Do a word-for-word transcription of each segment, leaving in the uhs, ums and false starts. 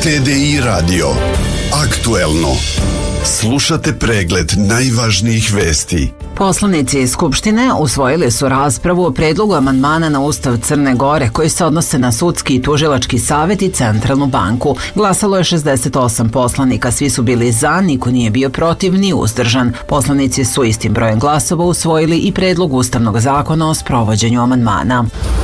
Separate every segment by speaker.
Speaker 1: T D I radio. Aktuelno. Slušate pregled najvažnijih vesti.
Speaker 2: Poslanici iz Skupštine usvojili su raspravu o predlogu amandmana na Ustav Crne Gore koji se odnose na sudski i tužilački savet i Centralnu banku. Glasalo je šezdeset osam poslanika, svi su bili za, niko nije bio protiv ni uzdržan. Poslanici su istim brojem glasova usvojili i predlog Ustavnog zakona o sprovođenju amandmana.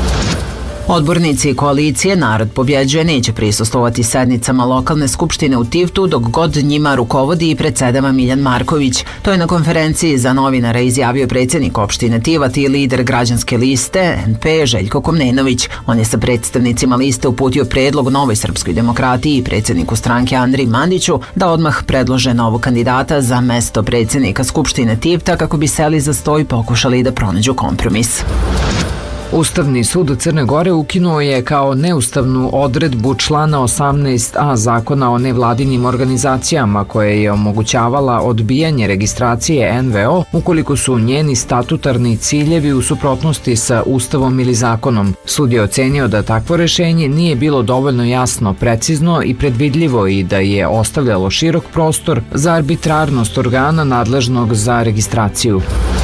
Speaker 2: Odbornici koalicije Narod pobjeđuje neće prisustvovati sednicama lokalne skupštine u Tivtu dok god njima rukovodi i predsedava Miljan Marković. To je na konferenciji za novinare izjavio predsjednik opštine Tivat i lider građanske liste N P Željko Komnenović. On je sa predstavnicima liste uputio predlog Novoj srpskoj demokratiji i predsjedniku stranke Andriji Mandiću da odmah predlože novog kandidata za mesto predsjednika skupštine Tivta kako bi seli za sto i pokušali da pronađu kompromis.
Speaker 3: Ustavni sud Crne Gore ukinuo je kao neustavnu odredbu člana osamnaest a Zakona o nevladinim organizacijama koje je omogućavala odbijanje registracije N V O ukoliko su njeni statutarni ciljevi u suprotnosti sa Ustavom ili zakonom. Sud je ocenio da takvo rešenje nije bilo dovoljno jasno, precizno i predvidljivo i da je ostavljalo širok prostor za arbitrarnost organa nadležnog za registraciju.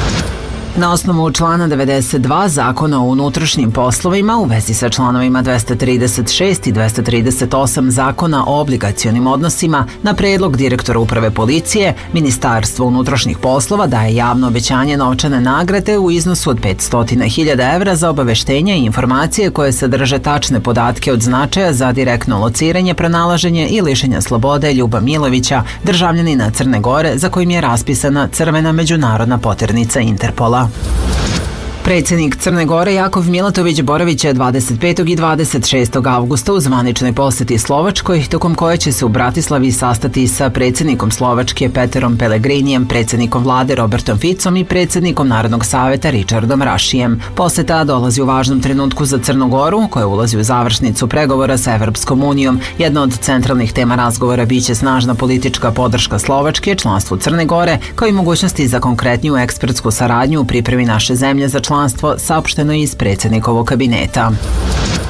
Speaker 2: Na osnovu člana devedeset dva Zakona o unutrašnjim poslovima u vezi sa članovima dvesta trideset šest i dvesta trideset osam Zakona o obligacionim odnosima na predlog direktora uprave policije, Ministarstvo unutrašnjih poslova daje javno obećanje novčane nagrade u iznosu od petsto hiljada evra za obaveštenja i informacije koje sadrže tačne podatke od značaja za direktno lociranje, pronalaženje i lišenja slobode Ljuba Milovića, državljanina Crne Gore za kojim je raspisana crvena međunarodna poternica Interpola. Predsjednik Crne Gore Jakov Milatović boravit će dvadeset petog i dvadeset šestog avgusta u zvaničnoj posjeti Slovačkoj, tokom koje će se u Bratislavi sastati sa predsjednikom Slovačke Peterom Pellegrinijem, predsjednikom vlade Robertom Ficom i predsjednikom Narodnog saveta Richardom Rašijem. Posjeta dolazi u važnom trenutku za Crnu Goru, koja ulazi u završnicu pregovora sa Evropskom unijom. Jedna od centralnih tema razgovora biće snažna politička podrška Slovačke, članstvu Crne Gore, kao i mogućnosti za konkretniju ekspertsku saradnju u pripremi naše zemlje za članstvo, saopšteno iz predsjednikovog kabineta.